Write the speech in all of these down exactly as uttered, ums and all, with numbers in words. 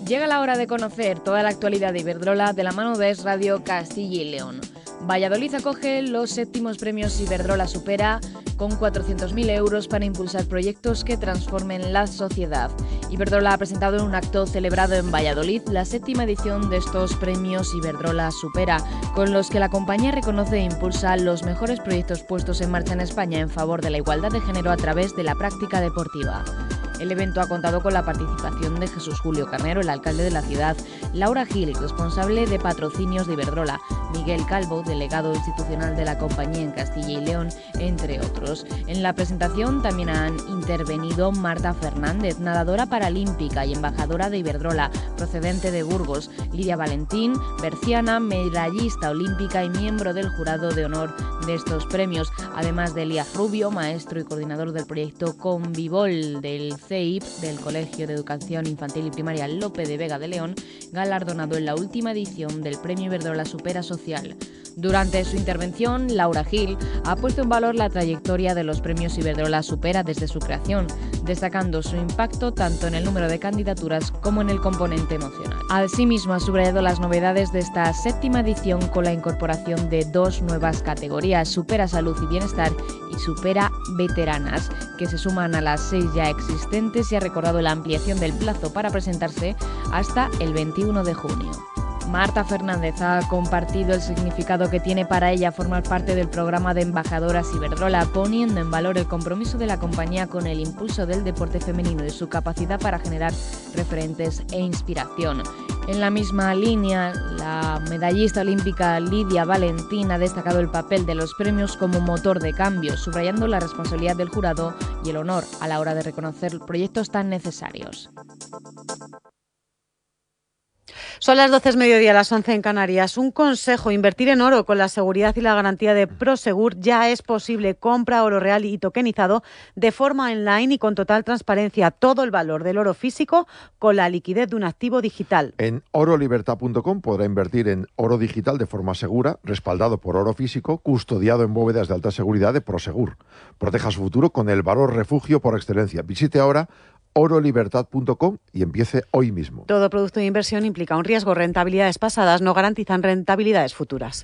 Llega la hora de conocer toda la actualidad de Iberdrola de la mano de Es Radio Castilla y León. Valladolid acoge los séptimos premios Iberdrola Supera con cuatrocientos mil euros para impulsar proyectos que transformen la sociedad. Iberdrola ha presentado en un acto celebrado en Valladolid la séptima edición de estos premios Iberdrola Supera, con los que la compañía reconoce e impulsa los mejores proyectos puestos en marcha en España en favor de la igualdad de género a través de la práctica deportiva. El evento ha contado con la participación de Jesús Julio Carnero, el alcalde de la ciudad, Laura Gil, responsable de patrocinios de Iberdrola, Miguel Calvo, delegado institucional de la compañía en Castilla y León, entre otros. En la presentación también han intervenido Marta Fernández, nadadora paralímpica y embajadora de Iberdrola, procedente de Burgos, Lidia Valentín, berciana, medallista olímpica y miembro del jurado de honor de estos premios, además de Elías Rubio, maestro y coordinador del proyecto Convivol del C E I P del Colegio de Educación Infantil y Primaria Lope de Vega de León, galardonado en la última edición del Premio Iberdrola Supera Social. Durante su intervención, Laura Gil ha puesto en valor la trayectoria de los premios Iberdrola Supera desde su creación, destacando su impacto tanto en el número de candidaturas como en el componente emocional. Asimismo, ha subrayado las novedades de esta séptima edición con la incorporación de dos nuevas categorías, Supera Salud y Bienestar y Supera Veteranas, que se suman a las seis ya existentes, y ha recordado la ampliación del plazo para presentarse hasta el veintiuno de junio. Marta Fernández ha compartido el significado que tiene para ella formar parte del programa de embajadoras Iberdrola, poniendo en valor el compromiso de la compañía con el impulso del deporte femenino y su capacidad para generar referentes e inspiración. En la misma línea, la medallista olímpica Lidia Valentín ha destacado el papel de los premios como motor de cambio, subrayando la responsabilidad del jurado y el honor a la hora de reconocer proyectos tan necesarios. Son las doce mediodía, las once en Canarias. Un consejo: invertir en oro con la seguridad y la garantía de Prosegur ya es posible. Compra oro real y tokenizado de forma online y con total transparencia. Todo el valor del oro físico con la liquidez de un activo digital. En oro libertad punto com podrá invertir en oro digital de forma segura, respaldado por oro físico, custodiado en bóvedas de alta seguridad de Prosegur. Proteja su futuro con el valor refugio por excelencia. Visite ahora oro libertad punto com y empiece hoy mismo. Todo producto de inversión implica un riesgo. Rentabilidades pasadas no garantizan rentabilidades futuras.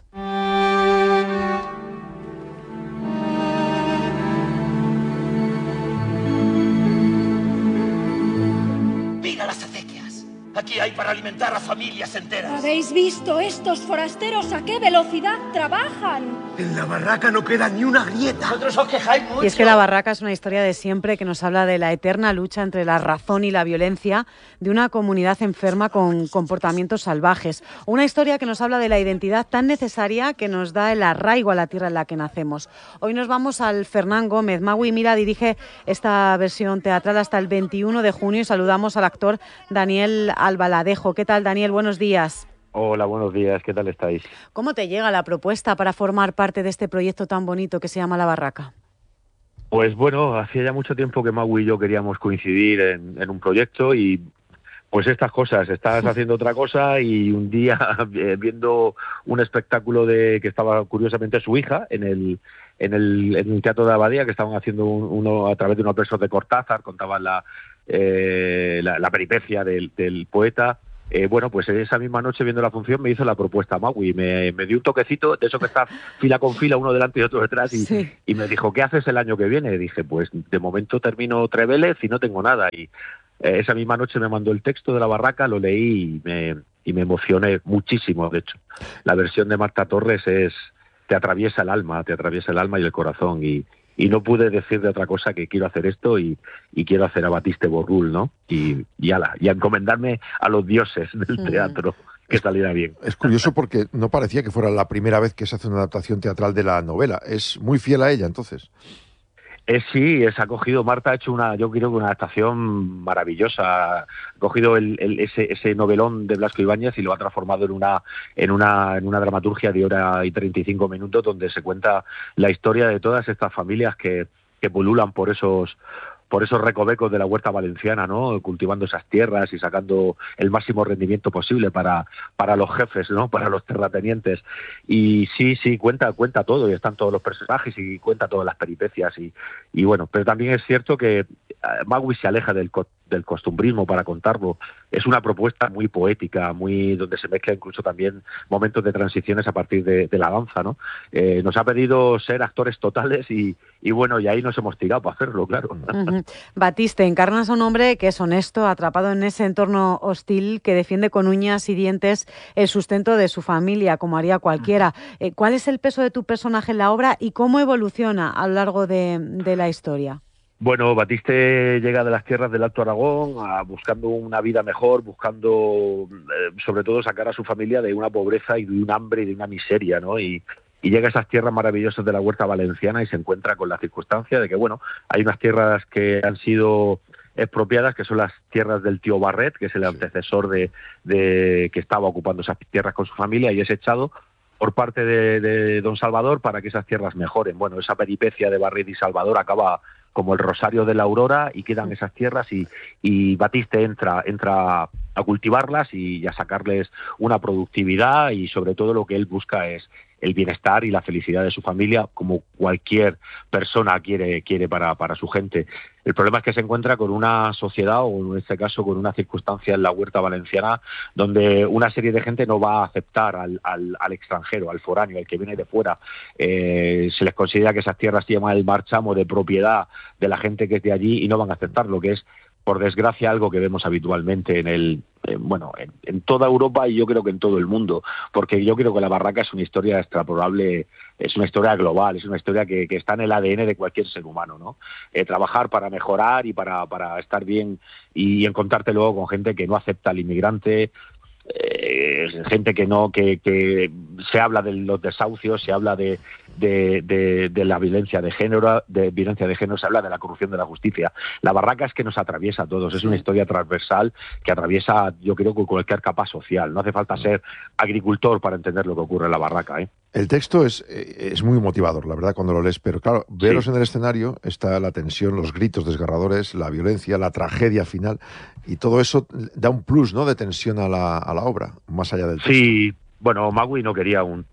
¡Viva las acequias! Aquí hay para alimentar a familias enteras. ¿Habéis visto estos forasteros a qué velocidad trabajan? En la barraca no queda ni una grieta. Vosotros os quejáis mucho. Y es que La Barraca es una historia de siempre que nos habla de la eterna lucha entre la razón y la violencia de una comunidad enferma con comportamientos salvajes. Una historia que nos habla de la identidad tan necesaria que nos da el arraigo a la tierra en la que nacemos. Hoy nos vamos al Fernán Gómez. Magui Mira dirige esta versión teatral hasta el veintiuno de junio y saludamos al actor Daniel Albaladejo. ¿Qué tal, Daniel? Buenos días. Hola, buenos días. ¿Qué tal estáis? ¿Cómo te llega la propuesta para formar parte de este proyecto tan bonito que se llama La Barraca? Pues bueno, hacía ya mucho tiempo que Mau y yo queríamos coincidir en, en un proyecto y pues estas cosas, estás haciendo otra cosa y un día viendo un espectáculo de que estaba curiosamente su hija en el en el, en el Teatro de Abadía, que estaban haciendo un, uno a través de unos versos de Cortázar, contaban la, eh, la, la peripecia del, del poeta. Eh, bueno, pues esa misma noche viendo la función me hizo la propuesta Magui, me, me dio un toquecito de eso que está fila con fila, uno delante y otro detrás, y, sí. y me dijo, ¿qué haces el año que viene? Y dije, pues de momento termino Trevélez y no tengo nada. Y eh, esa misma noche me mandó el texto de La Barraca, lo leí y me, y me emocioné muchísimo, de hecho. La versión de Marta Torres es, te atraviesa el alma, te atraviesa el alma y el corazón, y Y no pude decir de otra cosa que quiero hacer esto y, y quiero hacer a Batiste Borrul, ¿no? Y, y, ala, y a encomendarme a los dioses del teatro, que saliera bien. Es curioso porque no parecía que fuera la primera vez que se hace una adaptación teatral de la novela. Es muy fiel a ella, entonces. Eh, sí, es, ha cogido, Marta ha hecho una, yo creo que una adaptación maravillosa. Ha cogido el, el, ese, ese novelón de Blasco Ibáñez y lo ha transformado en una, en una, en una dramaturgia de hora y treinta y cinco minutos donde se cuenta la historia de todas estas familias que, que pululan por esos, por esos recovecos de la huerta valenciana, ¿no? Cultivando esas tierras y sacando el máximo rendimiento posible para, para los jefes, ¿no? Para los terratenientes. Y sí, sí, cuenta, cuenta todo, y están todos los personajes y cuenta todas las peripecias y, y bueno, pero también es cierto que Magui se aleja del, del costumbrismo para contarlo. Es una propuesta muy poética, muy donde se mezcla incluso también momentos de transiciones a partir de, de la danza, ¿no? Eh, nos ha pedido ser actores totales y, y bueno, y ahí nos hemos tirado para hacerlo, claro. Uh-huh. Batiste, encarnas a un hombre que es honesto, atrapado en ese entorno hostil, que defiende con uñas y dientes el sustento de su familia, como haría cualquiera. Eh, ¿Cuál es el peso de tu personaje en la obra y cómo evoluciona a lo largo de, de la historia? Bueno, Batiste llega de las tierras del Alto Aragón a, buscando una vida mejor, buscando eh, sobre todo sacar a su familia de una pobreza y de un hambre y de una miseria, ¿no? Y, y llega a esas tierras maravillosas de la Huerta Valenciana y se encuentra con la circunstancia de que, bueno, hay unas tierras que han sido expropiadas, que son las tierras del tío Barret, que es el antecesor de, de que estaba ocupando esas tierras con su familia, y es echado por parte de, de don Salvador para que esas tierras mejoren. Bueno, esa peripecia de Barret y Salvador acaba como el rosario de la aurora y quedan esas tierras y, y Batiste entra, entra a cultivarlas y a sacarles una productividad, y sobre todo lo que él busca es el bienestar y la felicidad de su familia, como cualquier persona quiere, quiere para, para su gente. El problema es que se encuentra con una sociedad, o en este caso con una circunstancia en la Huerta Valenciana, donde una serie de gente no va a aceptar al, al, al extranjero, al foráneo, al que viene de fuera. Eh, se les considera que esas tierras tienen el marchamo de propiedad de la gente que es de allí y no van a aceptar, lo que es, por desgracia, algo que vemos habitualmente en el eh, bueno en, en toda Europa y yo creo que en todo el mundo, porque yo creo que la barraca es una historia extrapolable, es una historia global, es una historia que, que está en el A D N de cualquier ser humano, ¿no? Eh, trabajar para mejorar y para, para estar bien, y encontrarte luego con gente que no acepta al inmigrante, eh, gente que no, que, que se habla de los desahucios, se habla de, de, de, de la violencia de género, de violencia de género, se habla de la corrupción de la justicia. La barraca es que nos atraviesa a todos, es una historia transversal que atraviesa, yo creo, que cualquier capa social. No hace falta ser agricultor para entender lo que ocurre en la barraca, ¿eh? El texto es, es muy motivador, la verdad, cuando lo lees, pero claro, veros sí. en el escenario, está la tensión, los gritos desgarradores, la violencia, la tragedia final, y todo eso da un plus, ¿no?, de tensión a la, a la obra, más allá del texto. Sí, bueno, Magui no quería un...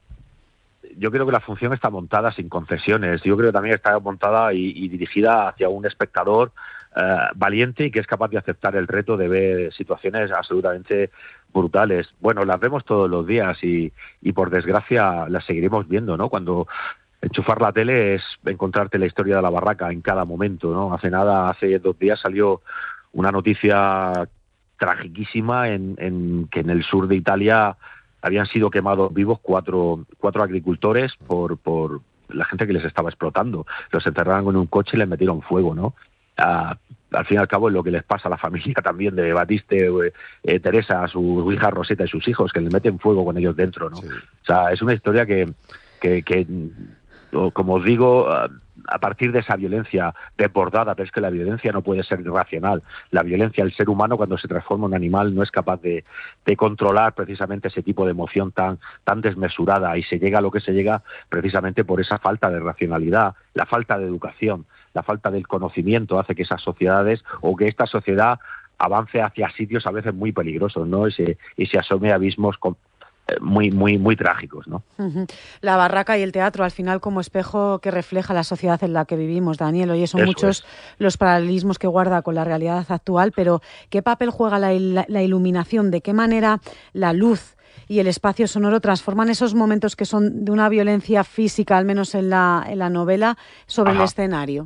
Yo creo que la función está montada sin concesiones, yo creo que también está montada y, y dirigida hacia un espectador eh, valiente y que es capaz de aceptar el reto de ver situaciones absolutamente brutales. Bueno, las vemos todos los días y, y por desgracia las seguiremos viendo, ¿no? Cuando enchufar la tele es encontrarte la historia de la barraca en cada momento, ¿no? Hace nada, hace dos días salió una noticia tragiquísima en, en que en el sur de Italia habían sido quemados vivos cuatro, cuatro agricultores por, por la gente que les estaba explotando. Los enterraron en un coche y les metieron fuego, ¿no? Uh, al fin y al cabo es lo que les pasa a la familia también de Batiste, eh, Teresa, a su hija Roseta y sus hijos, que les meten fuego con ellos dentro, ¿no? Sí. O sea, es una historia que, que, que como os digo, uh, a partir de esa violencia desbordada, pero es que la violencia no puede ser irracional. La violencia, el ser humano cuando se transforma en un animal no es capaz de, de controlar precisamente ese tipo de emoción tan, tan desmesurada, y se llega a lo que se llega precisamente por esa falta de racionalidad, la falta de educación, la falta del conocimiento hace que esas sociedades o que esta sociedad avance hacia sitios a veces muy peligrosos, ¿no? Y se, y se asome a abismos con, muy muy muy trágicos, ¿no? Uh-huh. La barraca y el teatro al final como espejo que refleja la sociedad en la que vivimos, Daniel. Oye, son Eso muchos es. los paralelismos que guarda con la realidad actual, pero ¿qué papel juega la, la, la iluminación? ¿De qué manera la luz y el espacio sonoro transforman esos momentos que son de una violencia física, al menos en la, en la novela, sobre Ajá. el escenario?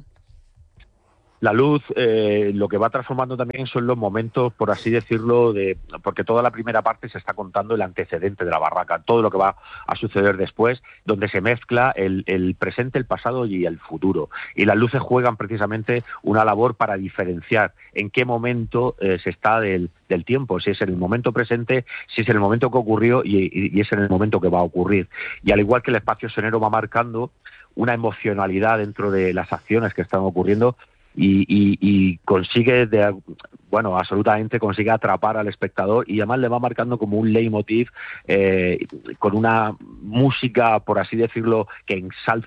La luz, eh, lo que va transformando también son los momentos, por así decirlo, de porque toda la primera parte se está contando el antecedente de la barraca, todo lo que va a suceder después, donde se mezcla el, el presente, el pasado y el futuro. Y las luces juegan precisamente una labor para diferenciar en qué momento eh, se está del, del tiempo, si es en el momento presente, si es en el momento que ocurrió y, y, y es en el momento que va a ocurrir. Y al igual que el espacio sonoro va marcando una emocionalidad dentro de las acciones que están ocurriendo, Y, y, y consigue, de, bueno, absolutamente consigue atrapar al espectador, y además le va marcando como un leitmotiv eh, con una música, por así decirlo, que ensalza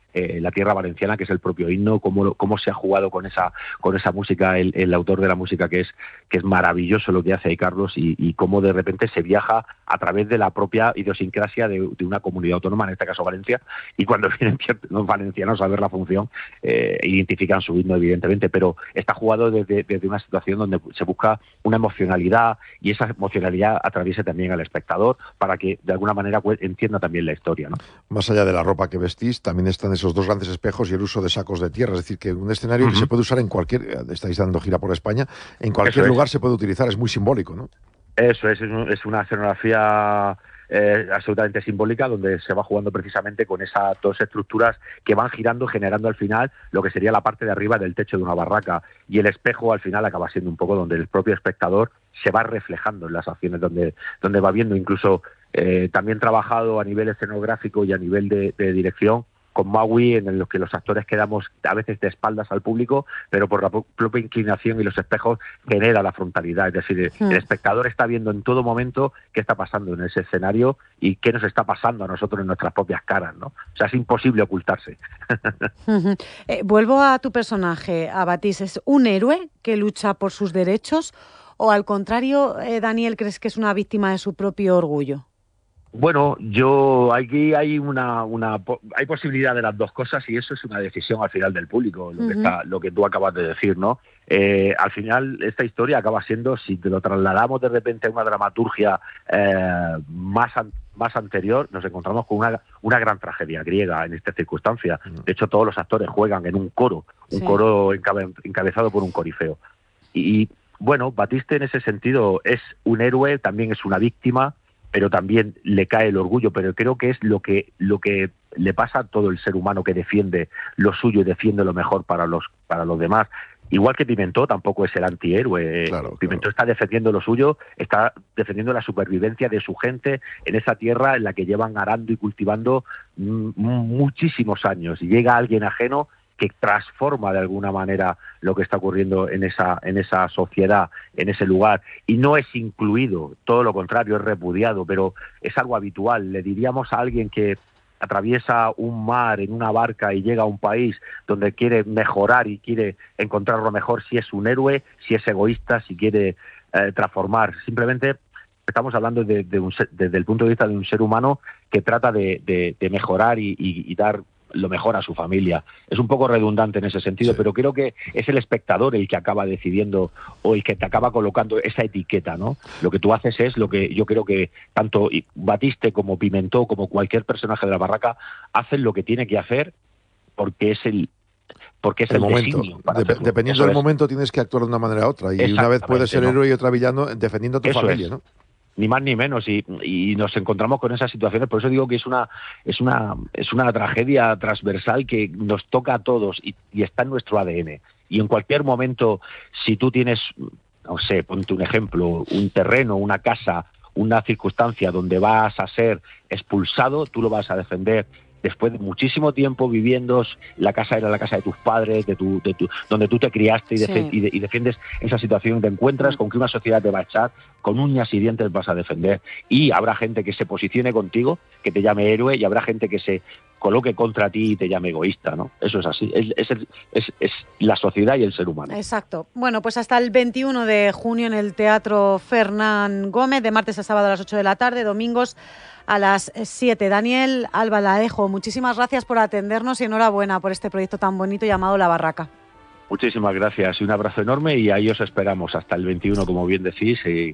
eh, la tierra valenciana, que es el propio himno, cómo, cómo se ha jugado con esa con esa música, el, el autor de la música, que es que es maravilloso lo que hace ahí Carlos, y, y cómo de repente se viaja a través de la propia idiosincrasia de, de una comunidad autónoma, en este caso Valencia, y cuando vienen los valencianos a ver la función, eh, identifican su himno, evidentemente, pero está jugado desde, desde una situación donde se busca una emocionalidad, y esa emocionalidad atraviese también al espectador para que de alguna manera pues, entienda también la historia, ¿no? Más allá de la ropa que vestís, también están esos dos grandes espejos y el uso de sacos de tierra, es decir, que un escenario uh-huh. que se puede usar en cualquier, estáis dando gira por España, en cualquier lugar se puede utilizar, es muy simbólico, ¿no? Eso es, es una escenografía eh, absolutamente simbólica, donde se va jugando precisamente con esas dos estructuras que van girando, generando al final lo que sería la parte de arriba del techo de una barraca, y el espejo al final acaba siendo un poco donde el propio espectador se va reflejando en las acciones, donde, donde va viendo, incluso eh, también trabajado a nivel escenográfico y a nivel de, de dirección, con Maui, en los que los actores quedamos a veces de espaldas al público, pero por la propia inclinación y los espejos genera la frontalidad. Es decir, sí. el espectador está viendo en todo momento qué está pasando en ese escenario y qué nos está pasando a nosotros en nuestras propias caras, ¿no? O sea, es imposible ocultarse. Uh-huh. eh, vuelvo a tu personaje, a Batiste. ¿Es un héroe que lucha por sus derechos o, al contrario, eh, Daniel, crees que es una víctima de su propio orgullo? Bueno, yo aquí hay una, una hay posibilidad de las dos cosas, y eso es una decisión al final del público, lo uh-huh. que está, lo que tú acabas de decir, ¿no? Eh, al final esta historia acaba siendo, si te lo trasladamos de repente a una dramaturgia eh, más an- más anterior, nos encontramos con una una gran tragedia griega en esta circunstancia. Uh-huh. De hecho, todos los actores juegan en un coro, un sí. coro encabe- encabezado por un corifeo. Y, y bueno, Batiste en ese sentido es un héroe, también es una víctima, pero también le cae el orgullo, pero creo que es lo que lo que le pasa a todo el ser humano que defiende lo suyo y defiende lo mejor para los para los demás. Igual que Pimentó tampoco es el antihéroe. Claro, Pimentó claro. está defendiendo lo suyo, está defendiendo la supervivencia de su gente en esa tierra en la que llevan arando y cultivando m- muchísimos años. Y llega alguien ajeno que transforma de alguna manera lo que está ocurriendo en esa en esa sociedad, en ese lugar, y no es incluido, todo lo contrario, es repudiado, pero es algo habitual. Le diríamos a alguien que atraviesa un mar en una barca y llega a un país donde quiere mejorar y quiere encontrar lo mejor, si es un héroe, si es egoísta, si quiere eh, transformar. Simplemente estamos hablando de, de un, desde el punto de vista de un ser humano que trata de, de, de mejorar y, y, y dar lo mejor a su familia. Es un poco redundante en ese sentido, sí. pero creo que es el espectador el que acaba decidiendo o el que te acaba colocando esa etiqueta, ¿no? Lo que tú haces es lo que yo creo que tanto Batiste como Pimentó como cualquier personaje de la barraca hacen lo que tiene que hacer porque es el porque es el, el momento. Para de, dependiendo Eso del es. momento tienes que actuar de una manera u otra, y una vez puedes ser ¿no? héroe y otra villano defendiendo a tu Eso familia, es. ¿no? Ni más ni menos, y, y nos encontramos con esas situaciones. Por eso digo que es una es una es una tragedia transversal que nos toca a todos y, y está en nuestro A D N. Y en cualquier momento, si tú tienes, no sé, ponte un ejemplo, un terreno, una casa, una circunstancia donde vas a ser expulsado, tú lo vas a defender. Después de muchísimo tiempo viviendo, la casa era la casa de tus padres, de tu, de tu, donde tú te criaste y, defe- sí. y, de- y defiendes esa situación, te encuentras con que una sociedad te va a echar, con uñas y dientes vas a defender. Y habrá gente que se posicione contigo, que te llame héroe, y habrá gente que se coloque contra ti y te llame egoísta, ¿no? Eso es así, es, es, el- es, es la sociedad y el ser humano. Exacto. Bueno, pues hasta el veintiuno de junio en el Teatro Fernán Gómez, de martes a sábado a las ocho de la tarde, domingos a las siete. Daniel Albaladejo, muchísimas gracias por atendernos y enhorabuena por este proyecto tan bonito llamado La Barraca. Muchísimas gracias y un abrazo enorme, y ahí os esperamos hasta el veintiuno, como bien decís, y,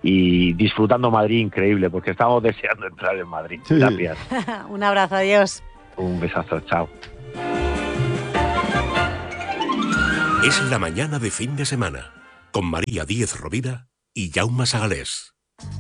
y disfrutando Madrid increíble, porque estamos deseando entrar en Madrid. Sí. Gracias. Un abrazo, adiós. Un besazo, chao. Es la mañana de fin de semana, con María Díez Rovira y Jaume Sagalés.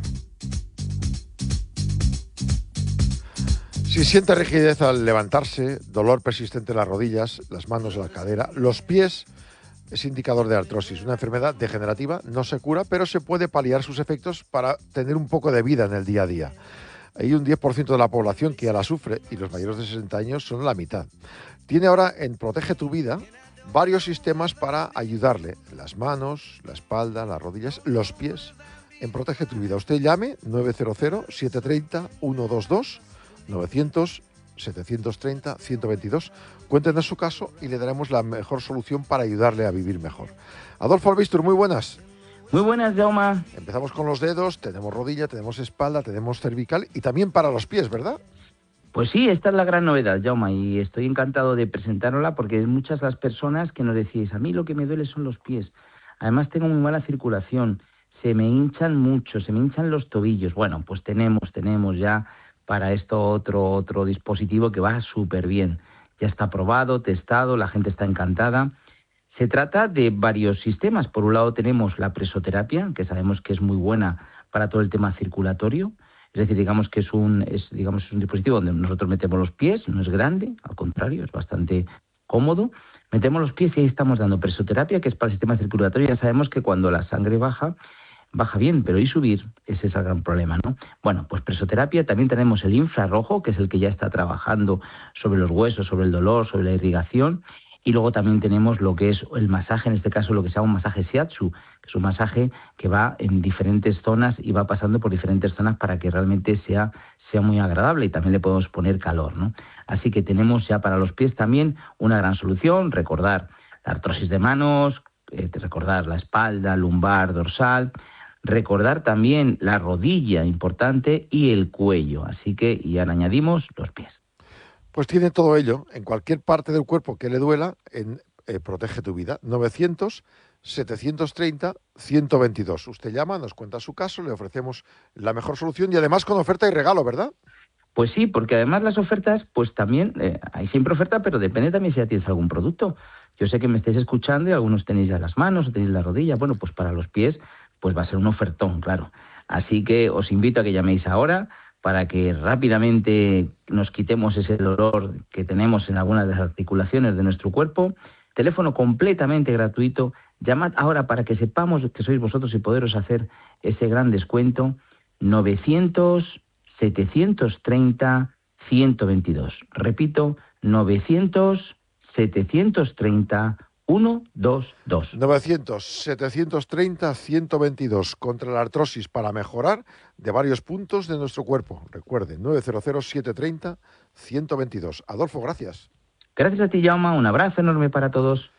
Si siente rigidez al levantarse, dolor persistente en las rodillas, las manos en la cadera, los pies, es indicador de artrosis, una enfermedad degenerativa, no se cura, pero se puede paliar sus efectos para tener un poco de vida en el día a día. Hay un diez por ciento de la población que ya la sufre, y los mayores de sesenta años son la mitad. Tiene ahora en Protege tu Vida varios sistemas para ayudarle: las manos, la espalda, las rodillas, los pies. En Protege tu Vida, usted llame nueve cero cero, siete tres cero, uno dos dos, novecientos, setecientos treinta, ciento veintidós. Cuéntenos su caso y le daremos la mejor solución para ayudarle a vivir mejor. Adolfo Albistur, muy buenas. Muy buenas, Jaume. Empezamos con los dedos, tenemos rodilla, tenemos espalda, tenemos cervical y también para los pies, ¿verdad? Pues sí, esta es la gran novedad, Jaume, y estoy encantado de presentárosla porque muchas las personas que nos decís, a mí lo que me duele son los pies. Además tengo muy mala circulación, se me hinchan mucho, se me hinchan los tobillos. Bueno, pues tenemos, tenemos ya para esto otro, otro dispositivo que va súper bien. Ya está probado, testado, la gente está encantada. Se trata de varios sistemas. Por un lado tenemos la presoterapia, que sabemos que es muy buena para todo el tema circulatorio. Es decir, digamos que es un, es, digamos, es un dispositivo donde nosotros metemos los pies, no es grande, al contrario, es bastante cómodo. Metemos los pies y ahí estamos dando presoterapia, que es para el sistema circulatorio. Ya sabemos que cuando la sangre baja, baja bien, pero ¿y subir? Ese es el gran problema, ¿no? Bueno, pues presoterapia, también tenemos el infrarrojo, que es el que ya está trabajando sobre los huesos, sobre el dolor, sobre la irrigación. Y luego también tenemos lo que es el masaje, en este caso lo que se llama un masaje shiatsu, que es un masaje que va en diferentes zonas y va pasando por diferentes zonas para que realmente sea, sea muy agradable y también le podemos poner calor, ¿no? Así que tenemos ya para los pies también una gran solución, recordar la artrosis de manos, eh, recordar la espalda, lumbar, dorsal, recordar también la rodilla importante y el cuello. Así que y ahora añadimos los pies. Pues tiene todo ello, en cualquier parte del cuerpo que le duela, en eh, Protege tu Vida, novecientos, setecientos treinta, ciento veintidós. Usted llama, nos cuenta su caso, le ofrecemos la mejor solución y además con oferta y regalo, ¿verdad? Pues sí, porque además las ofertas, pues también, eh, hay siempre oferta, pero depende también si ya tienes algún producto. Yo sé que me estáis escuchando y algunos tenéis ya las manos, tenéis la rodilla. Bueno, pues para los pies, pues va a ser un ofertón, claro. Así que os invito a que llaméis ahora, para que rápidamente nos quitemos ese dolor que tenemos en algunas de las articulaciones de nuestro cuerpo. Teléfono completamente gratuito. Llamad ahora para que sepamos que sois vosotros y poderos hacer ese gran descuento. novecientos, setecientos treinta, ciento veintidós. Repito, novecientos, setecientos treinta, ciento veintidós. novecientos, setecientos treinta, ciento veintidós contra la artrosis para mejorar de varios puntos de nuestro cuerpo. Recuerde, nueve cero cero, siete tres cero, ciento veintidós. Adolfo, gracias. Gracias a ti, Jaume. Un abrazo enorme para todos.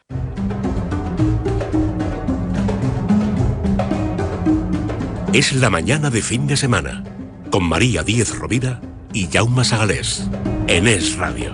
Es la mañana de fin de semana con María Díez Rovira y Jaume Sagalés en Es Radio.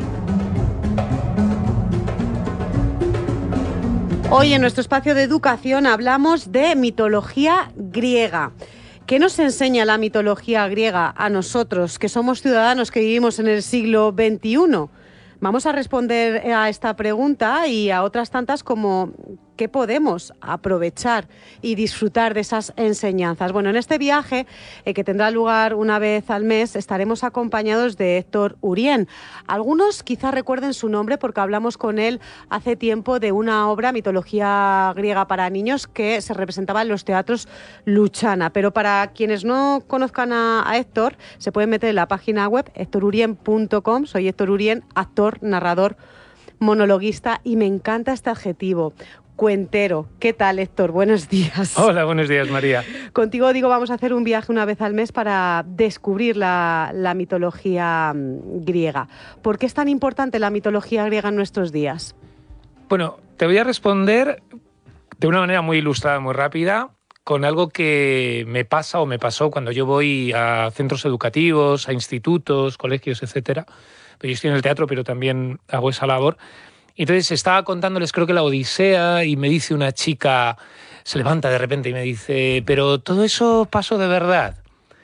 Hoy en nuestro espacio de educación hablamos de mitología griega. ¿Qué nos enseña la mitología griega a nosotros, que somos ciudadanos que vivimos en el siglo veintiuno? Vamos a responder a esta pregunta y a otras tantas como ¿qué podemos aprovechar y disfrutar de esas enseñanzas? Bueno, en este viaje, eh, que tendrá lugar una vez al mes, estaremos acompañados de Héctor Urien. Algunos quizás recuerden su nombre porque hablamos con él hace tiempo de una obra, Mitología griega para niños, que se representaba en los teatros Luchana. Pero para quienes no conozcan a, a Héctor, se pueden meter en la página web héctor urien punto com. Soy Héctor Urien, actor, narrador, monologuista, y me encanta este adjetivo. Cuentero. ¿Qué tal, Héctor? Buenos días. Hola, buenos días, María. Contigo, digo, vamos a hacer un viaje una vez al mes para descubrir la, la mitología griega. ¿Por qué es tan importante la mitología griega en nuestros días? Bueno, te voy a responder de una manera muy ilustrada, muy rápida, con algo que me pasa o me pasó cuando yo voy a centros educativos, a institutos, colegios, etcétera. Yo estoy en el teatro, pero también hago esa labor. Entonces estaba contándoles, creo que la Odisea, y me dice una chica, se levanta de repente y me dice, pero todo eso pasó de verdad.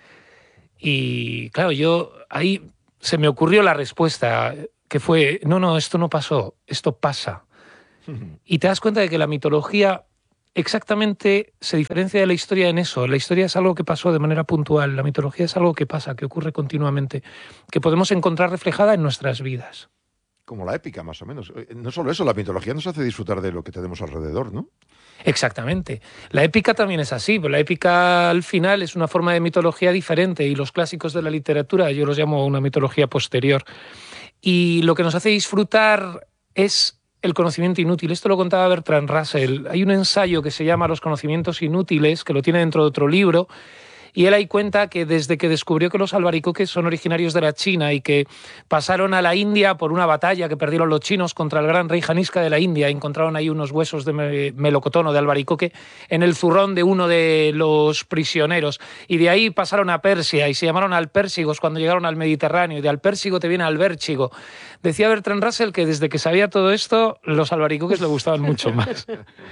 Y claro, yo ahí se me ocurrió la respuesta, que fue, no, no, esto no pasó, esto pasa. Y te das cuenta de que la mitología exactamente se diferencia de la historia en eso. La historia es algo que pasó de manera puntual, la mitología es algo que pasa, que ocurre continuamente, que podemos encontrar reflejada en nuestras vidas. Como la épica, más o menos. No solo eso, la mitología nos hace disfrutar de lo que tenemos alrededor, ¿no? Exactamente. La épica también es así. La épica, al final, es una forma de mitología diferente, y los clásicos de la literatura yo los llamo una mitología posterior. Y lo que nos hace disfrutar es el conocimiento inútil. Esto lo contaba Bertrand Russell. Hay un ensayo que se llama Los conocimientos inútiles, que lo tiene dentro de otro libro, Y él ahí cuenta que desde que descubrió que los albaricoques son originarios de la China y que pasaron a la India por una batalla que perdieron los chinos contra el gran rey Janisca de la India, encontraron ahí unos huesos de melocotón o de albaricoque en el zurrón de uno de los prisioneros. Y de ahí pasaron a Persia y se llamaron alpérsigos cuando llegaron al Mediterráneo. Y de alpérsigo te viene albérchigo. Decía Bertrand Russell que desde que sabía todo esto, los albaricoques le gustaban mucho más.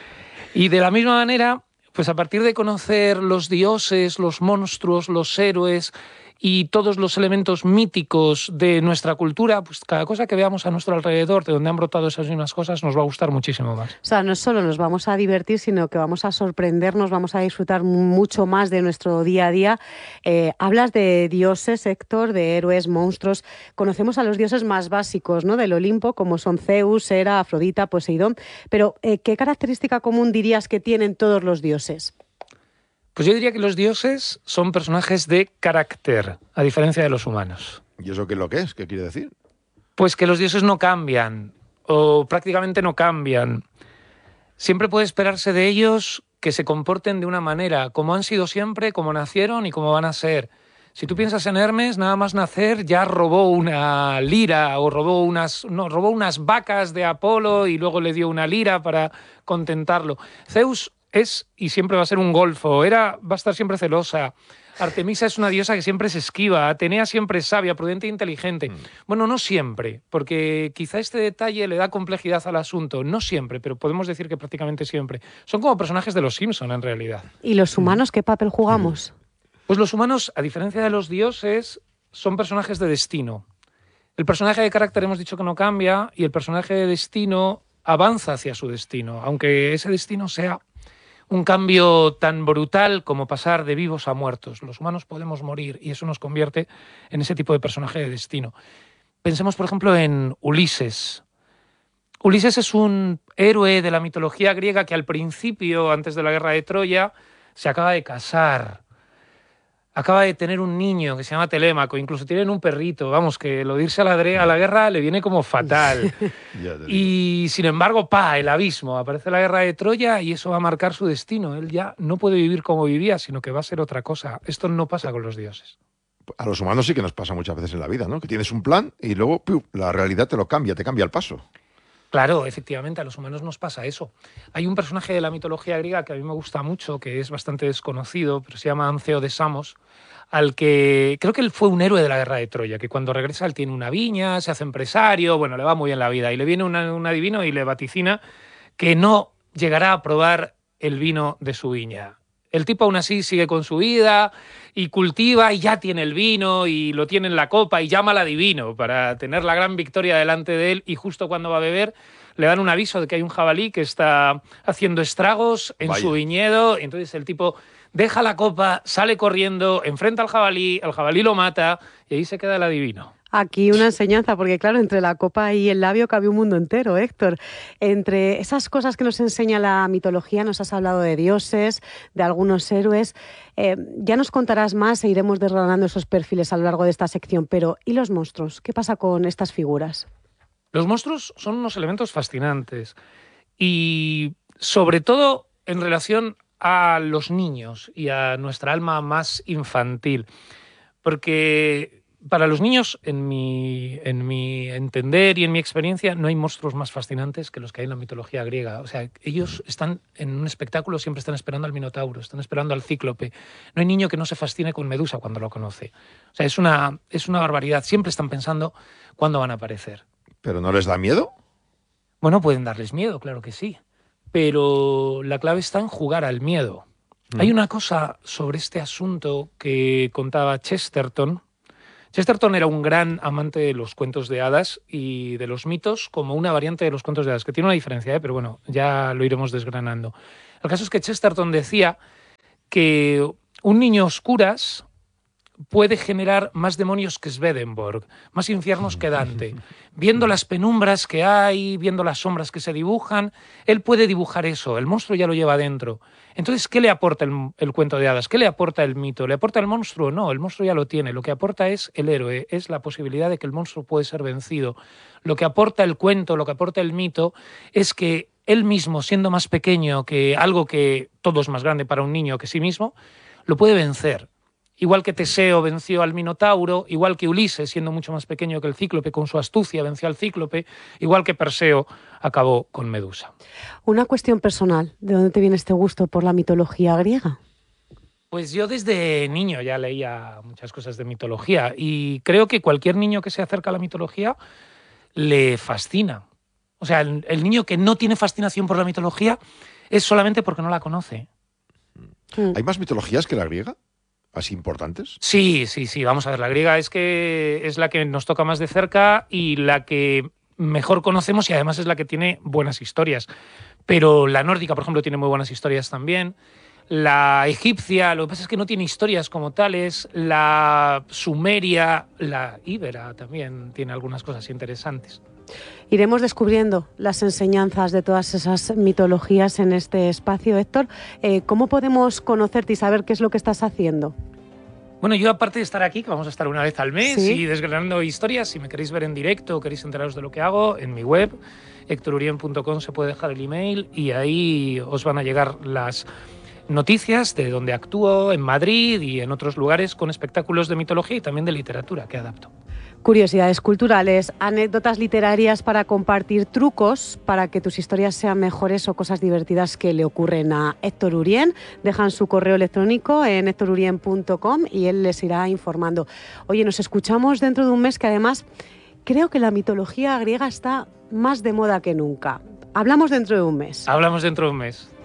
Y de la misma manera, pues a partir de conocer los dioses, los monstruos, los héroes y todos los elementos míticos de nuestra cultura, pues cada cosa que veamos a nuestro alrededor, de donde han brotado esas mismas cosas, nos va a gustar muchísimo más. O sea, no solo nos vamos a divertir, sino que vamos a sorprendernos, vamos a disfrutar mucho más de nuestro día a día. Eh, hablas de dioses, Héctor, de héroes, monstruos. Conocemos a los dioses más básicos, ¿no?, del Olimpo, como son Zeus, Hera, Afrodita, Poseidón. Pero, eh, ¿qué característica común dirías que tienen todos los dioses? Pues yo diría que los dioses son personajes de carácter, a diferencia de los humanos. ¿Y eso qué es lo que es? ¿Qué quiere decir? Pues que los dioses no cambian, o prácticamente no cambian. Siempre puede esperarse de ellos que se comporten de una manera, como han sido siempre, como nacieron y como van a ser. Si tú piensas en Hermes, nada más nacer ya robó una lira o robó unas, no, robó unas vacas de Apolo y luego le dio una lira para contentarlo. Zeus es y siempre va a ser un golfo. Hera va a estar siempre celosa. Artemisa es una diosa que siempre se esquiva. Atenea siempre es sabia, prudente e inteligente. Mm. Bueno, no siempre, porque quizá este detalle le da complejidad al asunto. No siempre, pero podemos decir que prácticamente siempre. Son como personajes de los Simpson, en realidad. ¿Y los humanos qué papel jugamos? Pues los humanos, a diferencia de los dioses, son personajes de destino. El personaje de carácter hemos dicho que no cambia y el personaje de destino avanza hacia su destino, aunque ese destino sea un cambio tan brutal como pasar de vivos a muertos. Los humanos podemos morir y eso nos convierte en ese tipo de personaje de destino. Pensemos, por ejemplo, en Ulises. Ulises es un héroe de la mitología griega que al principio, antes de la guerra de Troya, se acaba de casar. Acaba de tener un niño que se llama Telémaco, incluso tienen un perrito, vamos, que lo de irse a la, a la guerra le viene como fatal. Y sin embargo, pa, el abismo, aparece la guerra de Troya y eso va a marcar su destino. Él ya no puede vivir como vivía, sino que va a ser otra cosa. Esto no pasa con los dioses. A los humanos sí que nos pasa muchas veces en la vida, ¿no? Que tienes un plan y luego ¡piu!, la realidad te lo cambia, te cambia el paso. Claro, efectivamente, a los humanos nos pasa eso. Hay un personaje de la mitología griega que a mí me gusta mucho, que es bastante desconocido, pero se llama Anceo de Samos, al que creo que él fue un héroe de la guerra de Troya, que cuando regresa él tiene una viña, se hace empresario, bueno, le va muy bien la vida, y le viene una, un adivino y le vaticina que no llegará a probar el vino de su viña. El tipo aún así sigue con su vida y cultiva y ya tiene el vino y lo tiene en la copa y llama al adivino para tener la gran victoria delante de él y justo cuando va a beber le dan un aviso de que hay un jabalí que está haciendo estragos en Vaya. su viñedo. Y entonces el tipo deja la copa, sale corriendo, enfrenta al jabalí, el jabalí lo mata y ahí se queda el adivino. Aquí una enseñanza, porque claro, entre la copa y el labio cabe un mundo entero, Héctor. Entre esas cosas que nos enseña la mitología, nos has hablado de dioses, de algunos héroes. Eh, ya nos contarás más e iremos desgranando esos perfiles a lo largo de esta sección. Pero, ¿y los monstruos? ¿Qué pasa con estas figuras? Los monstruos son unos elementos fascinantes y sobre todo en relación a los niños y a nuestra alma más infantil. Porque para los niños, en mi, en mi entender y en mi experiencia, no hay monstruos más fascinantes que los que hay en la mitología griega. O sea, ellos están en un espectáculo, siempre están esperando al Minotauro, están esperando al Cíclope. No hay niño que no se fascine con Medusa cuando lo conoce. O sea, es una, es una barbaridad. Siempre están pensando cuándo van a aparecer. ¿Pero no les da miedo? Bueno, pueden darles miedo, claro que sí. Pero la clave está en jugar al miedo. Mm. Hay una cosa sobre este asunto que contaba Chesterton. Chesterton era un gran amante de los cuentos de hadas y de los mitos como una variante de los cuentos de hadas, que tiene una diferencia, ¿eh? Pero bueno, ya lo iremos desgranando. El caso es que Chesterton decía que un niño a oscuras puede generar más demonios que Swedenborg, más infiernos que Dante. Viendo las penumbras que hay, viendo las sombras que se dibujan, él puede dibujar eso, el monstruo ya lo lleva dentro. Entonces, ¿qué le aporta el, el cuento de hadas? ¿Qué le aporta el mito? ¿Le aporta el monstruo? No, el monstruo ya lo tiene. Lo que aporta es el héroe, es la posibilidad de que el monstruo puede ser vencido. Lo que aporta el cuento, lo que aporta el mito, es que él mismo, siendo más pequeño que algo que todo es más grande para un niño que sí mismo, lo puede vencer. igual que Teseo venció al Minotauro, igual que Ulises, siendo mucho más pequeño que el Cíclope, con su astucia venció al Cíclope, igual que Perseo acabó con Medusa. Una cuestión personal, ¿de dónde te viene este gusto por la mitología griega? Pues yo desde niño ya leía muchas cosas de mitología y creo que cualquier niño que se acerca a la mitología le fascina. O sea, el, el niño que no tiene fascinación por la mitología es solamente porque no la conoce. ¿Hay más mitologías que la griega? ¿Así importantes? Sí, sí, sí. Vamos a ver, la griega es que es la que nos toca más de cerca y la que mejor conocemos y además es la que tiene buenas historias. Pero la nórdica, por ejemplo, tiene muy buenas historias también. La egipcia, lo que pasa es que no tiene historias como tales. La sumeria, la íbera también tiene algunas cosas interesantes. Iremos descubriendo las enseñanzas de todas esas mitologías en este espacio, Héctor. Eh, ¿Cómo podemos conocerte y saber qué es lo que estás haciendo? Bueno, yo aparte de estar aquí, que vamos a estar una vez al mes, ¿Sí? y desgranando historias, si me queréis ver en directo o queréis enteraros de lo que hago, en mi web, héctor urien punto com, se puede dejar el email y ahí os van a llegar las noticias de donde actúo en Madrid y en otros lugares con espectáculos de mitología y también de literatura que adapto. Curiosidades culturales, anécdotas literarias para compartir, trucos para que tus historias sean mejores o cosas divertidas que le ocurren a Héctor Urien. Dejan su correo electrónico en héctor urien punto com y él les irá informando. Oye, nos escuchamos dentro de un mes, que además creo que la mitología griega está más de moda que nunca. Hablamos dentro de un mes. Hablamos dentro de un mes.